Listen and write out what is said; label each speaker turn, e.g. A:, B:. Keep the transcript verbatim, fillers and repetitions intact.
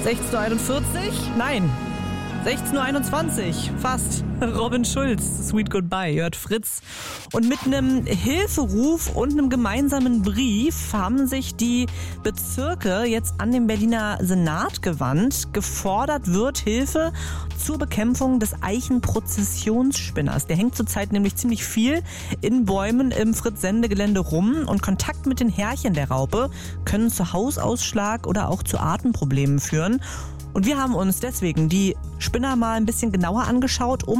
A: sechzehn Uhr einundvierzig? Nein. sechzehn Uhr einundzwanzig, fast. Robin Schulz, Sweet Goodbye, hört Fritz. Und mit einem Hilferuf und einem gemeinsamen Brief haben sich die Bezirke jetzt an den Berliner Senat gewandt. Gefordert wird Hilfe zur Bekämpfung des Eichenprozessionsspinners. Der hängt zurzeit nämlich ziemlich viel in Bäumen im Fritz-Sende-Gelände rum. Und Kontakt mit den Härchen der Raupe können zu Hausausschlag oder auch zu Atemproblemen führen. Und wir haben uns deswegen die Spinner mal ein bisschen genauer angeschaut, um